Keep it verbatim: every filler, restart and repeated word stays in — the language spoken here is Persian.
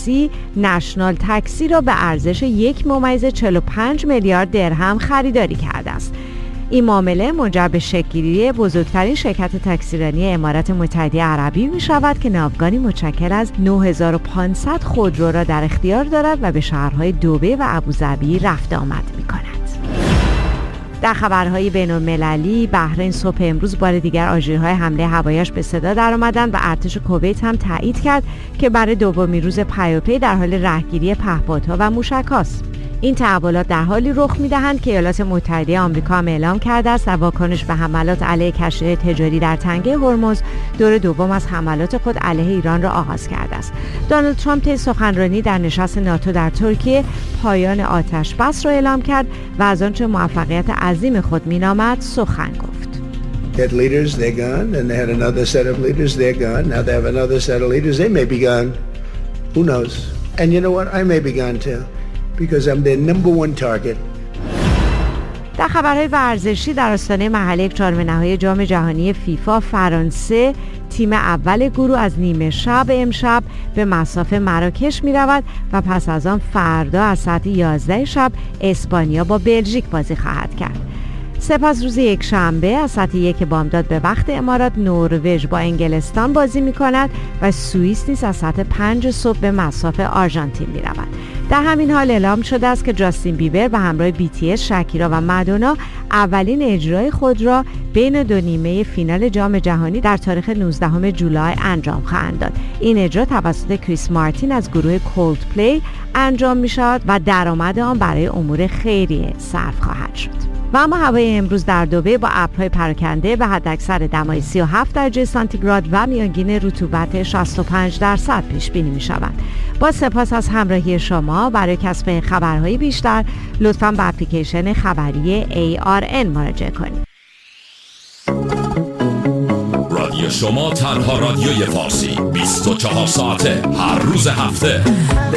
تاکسی نشنال تاکسی را به ارزش یک ممیز چهل و پنج میلیارد درهم خریداری کرده است. این معامله منجر به شکل‌گیری بزرگترین شرکت تاکسیرانی امارات متحده عربی می شود که ناوگانی متشکل از نه هزار و پانصد خودرو را در اختیار دارد و به شهرهای دبی و ابوظبی رفت آمد می کند. در خبرهای بین‌المللی، بحرین صبح امروز بار دیگر آژیرهای حمله هوایی‌اش به صدا درآمدند و ارتش کویت هم تایید کرد که برای دومین روز پیاپی در حال رهگیری پهپادها و موشک‌هاست. این تحولات در حالی رخ می‌دهند که ایالات متحده آمریکا هم اعلام کرده است در واکنش به حملات علیه کشتی تجاری در تنگه هرمز دور دوم از حملات خود علیه ایران را آغاز کرده است. دونالد ترامپ طی سخنرانی در نشست ناتو در ترکیه پایان آتش بس را اعلام کرد و از آنچه موفقیت عظیم خود می‌نامد سخن گفت. Had leaders, they're gone, and they had another set of leaders, they're gone. Now they have another set of leaders, they may be gone. Who knows? And you know what? I may be gone too. Because I'm their number one target. در خبرهای ورزشی، در آستانه مرحله یک چهارم نهایی جام جهانی فیفا فرانسه تیم اول گروه از نیمه شب امشب به مصاف مراکش می رود و پس از آن فردا از ساعت یازده شب اسپانیا با بلژیک بازی خواهد کرد. سپس روز یک شنبه از ساعت یک بامداد به وقت امارات نروژ با انگلستان بازی می کند و سوئیس نیز از ساعت پنج صبح به مصاف آرژانتین می رود. در همین حال اعلام شده است که جاستین بیبر به همراه بی تی اس، شاکیرا و مادونا اولین اجرای خود را بین دو نیمه فینال جام جهانی در تاریخ نوزدهم جولای انجام خواهند داد. این اجرا توسط کریس مارتین از گروه کولدپلی انجام می شود و درآمد آن برای امور خیریه صرف خواهد شد. و اما هوای امروز در دبی با ابرهای پراکنده به حداکثر دمای سی و هفت درجه سانتیگراد و میانگین رطوبت شصت و پنج درصد پیش بینی می شود. با سپاس از همراهی شما. برای کسب خبرهای بیشتر لطفاً به اپلیکیشن خبری ای آر ان مراجعه کنید. رادیو شما تنها رادیوی فارسی بیست و چهار ساعته هر روز هفته.